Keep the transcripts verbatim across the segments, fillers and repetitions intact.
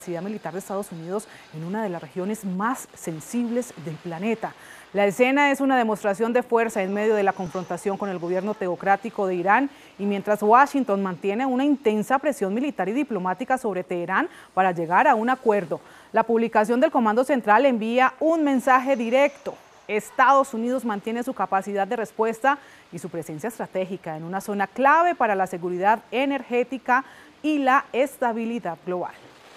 capacidad militar de Estados Unidos en una de las regiones más sensibles del planeta. La escena es una demostración de fuerza en medio de la confrontación con el gobierno teocrático de Irán y mientras Washington mantiene una intensa presión militar y diplomática sobre Teherán para llegar a un acuerdo. La publicación del Comando Central envía un mensaje directo. Estados Unidos mantiene su capacidad de respuesta y su presencia estratégica en una zona clave para la seguridad energética y la estabilidad global.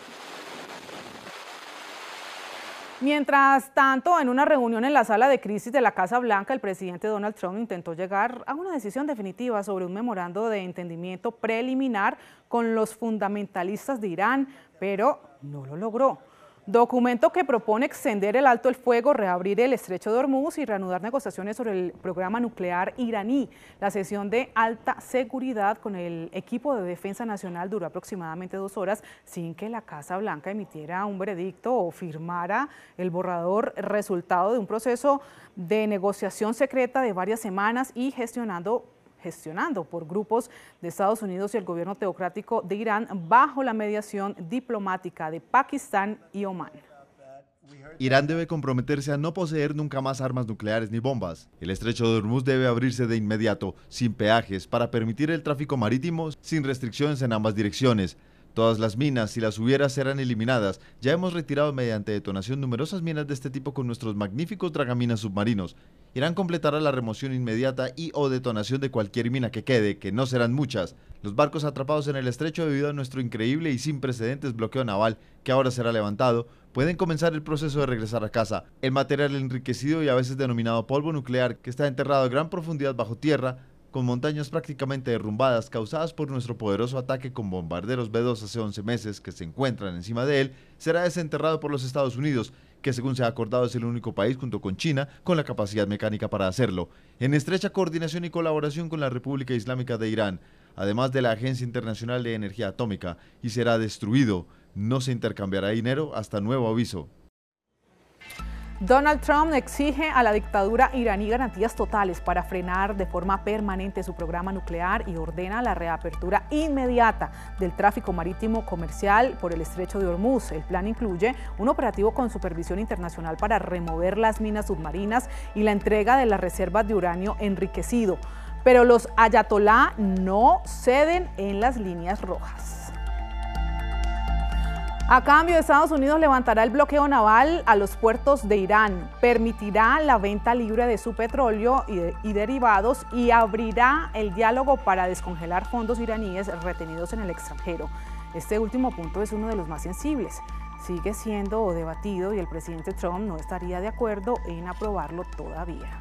Mientras tanto, en una reunión en la sala de crisis de la Casa Blanca, el presidente Donald Trump intentó llegar a una decisión definitiva sobre un memorando de entendimiento preliminar con los fundamentalistas de Irán, pero no lo logró. Documento que propone extender el alto el fuego, reabrir el estrecho de Hormuz y reanudar negociaciones sobre el programa nuclear iraní. La sesión de alta seguridad con el equipo de defensa nacional duró aproximadamente dos horas sin que la Casa Blanca emitiera un veredicto o firmara el borrador, resultado de un proceso de negociación secreta de varias semanas y gestionando gestionando por grupos de Estados Unidos y el gobierno teocrático de Irán bajo la mediación diplomática de Pakistán y Omán. Irán debe comprometerse a no poseer nunca más armas nucleares ni bombas. El estrecho de Hormuz debe abrirse de inmediato, sin peajes, para permitir el tráfico marítimo sin restricciones en ambas direcciones. Todas las minas, si las hubiera, serán eliminadas. Ya hemos retirado mediante detonación numerosas minas de este tipo con nuestros magníficos dragaminas submarinos. Irán completará la remoción inmediata y o detonación de cualquier mina que quede, que no serán muchas. Los barcos atrapados en el estrecho debido a nuestro increíble y sin precedentes bloqueo naval, que ahora será levantado, pueden comenzar el proceso de regresar a casa. El material enriquecido y a veces denominado polvo nuclear, que está enterrado a gran profundidad bajo tierra, con montañas prácticamente derrumbadas causadas por nuestro poderoso ataque con bombarderos B dos hace once meses que se encuentran encima de él, será desenterrado por los Estados Unidos, que según se ha acordado es el único país junto con China con la capacidad mecánica para hacerlo, en estrecha coordinación y colaboración con la República Islámica de Irán, además de la Agencia Internacional de Energía Atómica, y será destruido. No se intercambiará dinero hasta nuevo aviso. Donald Trump exige a la dictadura iraní garantías totales para frenar de forma permanente su programa nuclear y ordena la reapertura inmediata del tráfico marítimo comercial por el estrecho de Hormuz. El plan incluye un operativo con supervisión internacional para remover las minas submarinas y la entrega de las reservas de uranio enriquecido. Pero los ayatolá no ceden en las líneas rojas. A cambio, Estados Unidos levantará el bloqueo naval a los puertos de Irán, permitirá la venta libre de su petróleo y, de, y derivados y abrirá el diálogo para descongelar fondos iraníes retenidos en el extranjero. Este último punto es uno de los más sensibles. Sigue siendo debatido y el presidente Trump no estaría de acuerdo en aprobarlo todavía.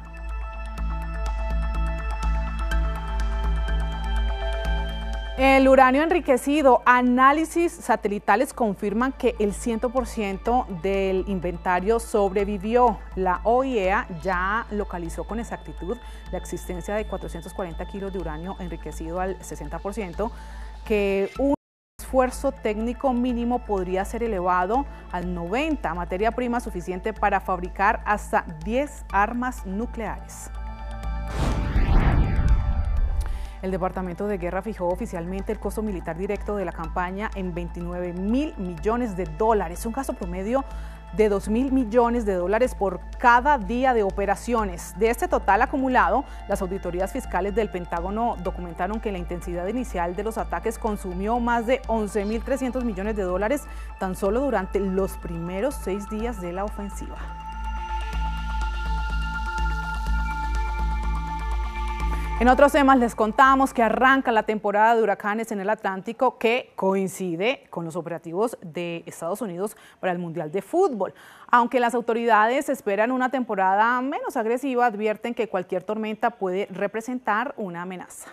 El uranio enriquecido, análisis satelitales confirman que el cien por ciento del inventario sobrevivió. La O I E A ya localizó con exactitud la existencia de cuatrocientos cuarenta kilos de uranio enriquecido al sesenta por ciento, que un esfuerzo técnico mínimo podría ser elevado al noventa por ciento, materia prima suficiente para fabricar hasta diez armas nucleares. El Departamento de Guerra fijó oficialmente el costo militar directo de la campaña en veintinueve mil millones de dólares, un gasto promedio de dos mil millones de dólares por cada día de operaciones. De este total acumulado, las auditorías fiscales del Pentágono documentaron que la intensidad inicial de los ataques consumió más de once mil trescientos millones de dólares tan solo durante los primeros seis días de la ofensiva. En otros temas les contamos que arranca la temporada de huracanes en el Atlántico que coincide con los operativos de Estados Unidos para el Mundial de Fútbol. Aunque las autoridades esperan una temporada menos agresiva, advierten que cualquier tormenta puede representar una amenaza.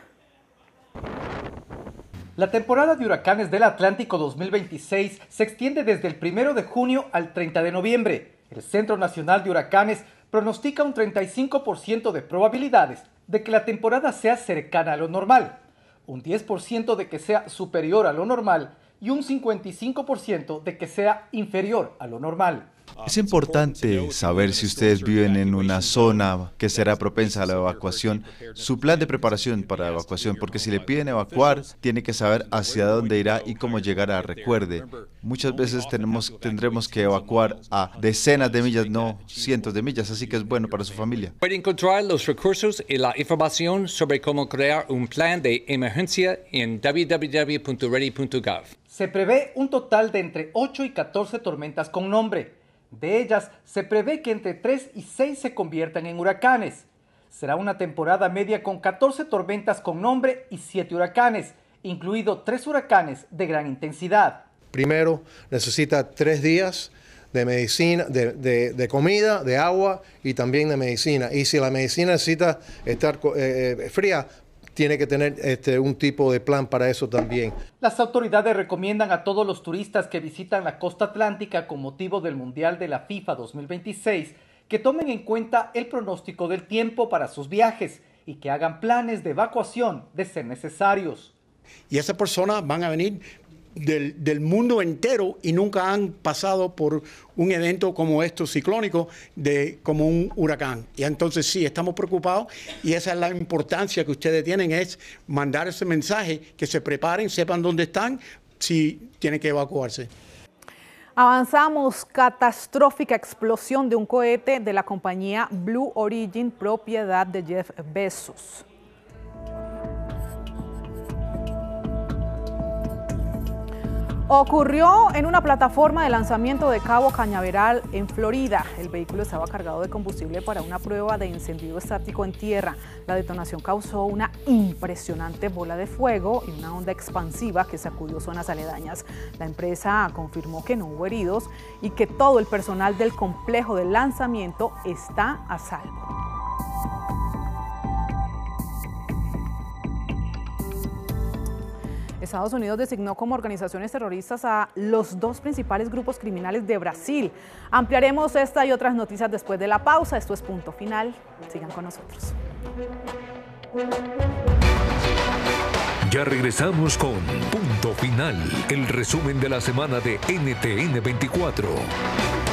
La temporada de huracanes del Atlántico dos mil veintiséis se extiende desde el primero de junio al treinta de noviembre. El Centro Nacional de Huracanes pronostica un treinta y cinco por ciento de probabilidades de que la temporada sea cercana a lo normal, un diez por ciento de que sea superior a lo normal y un cincuenta y cinco por ciento de que sea inferior a lo normal. Es importante saber si ustedes viven en una zona que será propensa a la evacuación, su plan de preparación para la evacuación, porque si le piden evacuar, tiene que saber hacia dónde irá y cómo llegará. Recuerde, muchas veces tenemos, tendremos que evacuar a decenas de millas, no cientos de millas, así que es bueno para su familia. Puede encontrar los recursos y la información sobre cómo crear un plan de emergencia en w w w punto ready punto gov. Se prevé un total de entre ocho y catorce tormentas con nombre. De ellas, se prevé que entre tres y seis se conviertan en huracanes. Será una temporada media con catorce tormentas con nombre y siete huracanes, incluido tres huracanes de gran intensidad. Primero, necesita tres días de medicina, de, de, de comida, de agua y también de medicina. Y si la medicina necesita estar eh, fría, tiene que tener este, un tipo de plan para eso también. Las autoridades recomiendan a todos los turistas que visitan la costa atlántica con motivo del Mundial de la FIFA dos mil veintiséis que tomen en cuenta el pronóstico del tiempo para sus viajes y que hagan planes de evacuación de ser necesarios. Y esas personas van a venir Del, del mundo entero y nunca han pasado por un evento como esto ciclónico, de, como un huracán. Y entonces sí, estamos preocupados y esa es la importancia que ustedes tienen, es mandar ese mensaje, que se preparen, sepan dónde están, si tienen que evacuarse. Avanzamos. Catastrófica explosión de un cohete de la compañía Blue Origin, propiedad de Jeff Bezos. Ocurrió en una plataforma de lanzamiento de Cabo Cañaveral, en Florida. El vehículo estaba cargado de combustible para una prueba de encendido estático en tierra. La detonación causó una impresionante bola de fuego y una onda expansiva que sacudió zonas aledañas. La empresa confirmó que no hubo heridos y que todo el personal del complejo de lanzamiento está a salvo. Estados Unidos designó como organizaciones terroristas a los dos principales grupos criminales de Brasil. Ampliaremos esta y otras noticias después de la pausa. Esto es Punto Final. Sigan con nosotros. Ya regresamos con Punto Final, el resumen de la semana de N T N veinticuatro.